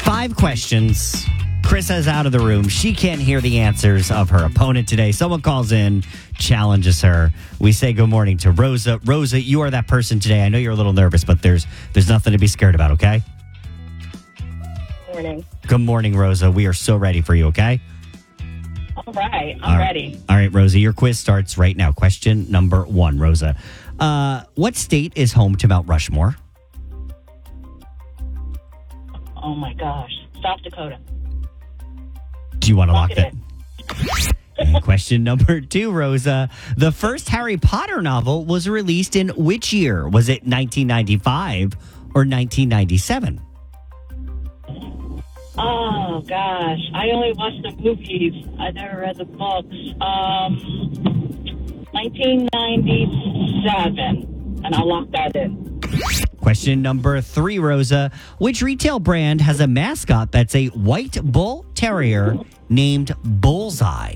5 questions. Chris is out of the room. She can't hear the answers of her opponent today. Someone calls in, challenges her. We say good morning to Rosa. Rosa, you are that person today. I know you're a little nervous, but there's nothing to be scared about, okay? Morning. Good morning, Rosa. We are so ready for you, okay? All right. I'm ready. All right, Rosa, your quiz starts right now. Question number 1, Rosa. What state is home to Mount Rushmore? Oh, my gosh. South Dakota. Do you want to lock Lock it that? And question number 2, Rosa. The first Harry Potter novel was released in which year? Was it 1995 or 1997? Oh, gosh. I only watched the movies. I never read the books. 1997. And I'll lock that in. Question number 3, Rosa. Which retail brand has a mascot that's a white bull terrier named Bullseye?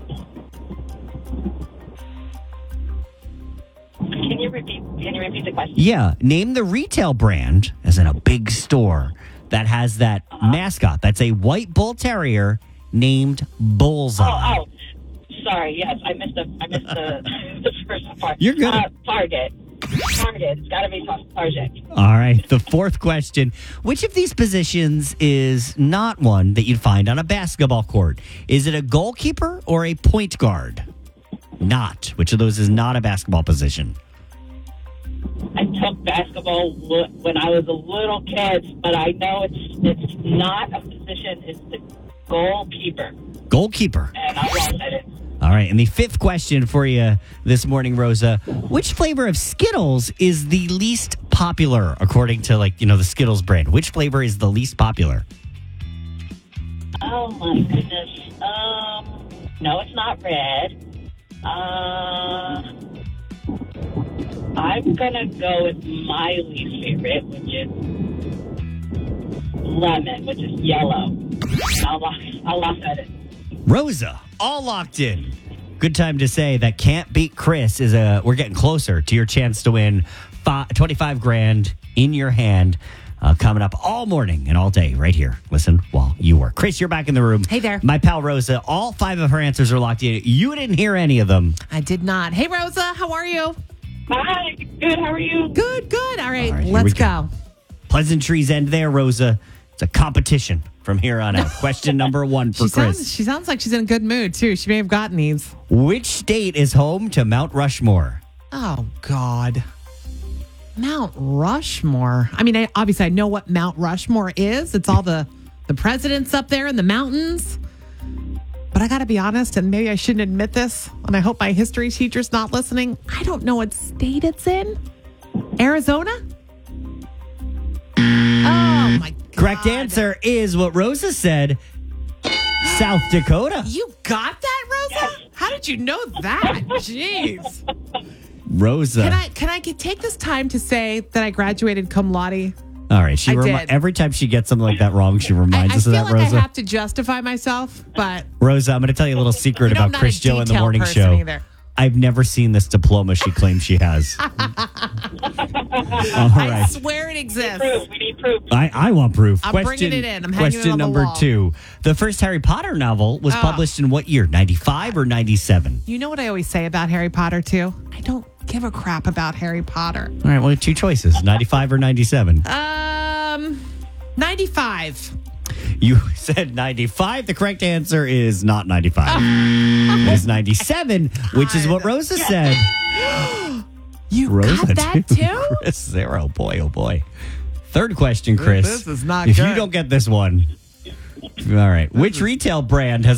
Can you repeat the question? Yeah, name the retail brand, as in a big store, that has that mascot that's a white bull terrier named Bullseye. Oh. Sorry. Yes, I missed the the first part. You're good. Target. It's got to be Target. All right, the 4th question. Which of these positions is not one that you'd find on a basketball court? Is it a goalkeeper or a point guard? Not. Which of those is not a basketball position? I took basketball when I was a little kid, but I know it's not a position. It's the goalkeeper. Goalkeeper. And I won't let it. All right, and the 5th question for you this morning, Rosa. Which flavor of Skittles is the least popular, according to, the Skittles brand? Which flavor is the least popular? Oh, my goodness. No, it's not red. I'm going to go with my least favorite, which is lemon, which is yellow. I'll lock that in. Rosa, all locked in. Good time to say that Can't Beat Chris we're getting closer to your chance to win 25 grand in your hand coming up all morning and all day right here. Listen while you work. Chris, you're back in the room. Hey there. My pal Rosa, all 5 of her answers are locked in. You didn't hear any of them. I did not. Hey, Rosa, how are you? Hi. Good. How are you? Good. All right, All right, here let's we go. Pleasantries end there, Rosa. It's a competition from here on out. Question number 1 for Chris. She sounds like she's in a good mood, too. She may have gotten these. Which state is home to Mount Rushmore? Oh, God. Mount Rushmore. I mean, obviously, I know what Mount Rushmore is. It's all the presidents up there in the mountains. But I got to be honest, and maybe I shouldn't admit this, and I hope my history teacher's not listening. I don't know what state it's in. Arizona? Oh, my God. Correct answer is what Rosa said. South Dakota. You got that, Rosa? How did you know that? Jeez. Rosa. Can I take this time to say that I graduated cum laude? All right. did. Every time she gets something like that wrong, she reminds us of that, I feel like Rosa. I have to justify myself, but Rosa, I'm going to tell you a little secret I'm about not Chris a Joe in the detail morning person show. either. I've never seen this diploma she claims she has. All I right. swear it exists. We need proof. I want proof. I'm bringing it in. I'm hanging it question on the number wall. 2. The first Harry Potter novel was published in what year? 95 or 97? You know what I always say about Harry Potter, too? I don't give a crap about Harry Potter. All right. Well, 2 choices, 95 or 97. 95. You said 95. The correct answer is not 95. It is 97, which is what Rosa said. You Rosa, got that, too? Chris, 0. Boy, oh boy. 3rd question, Chris. This is not if good. you don't get this one. All right. Which retail brand has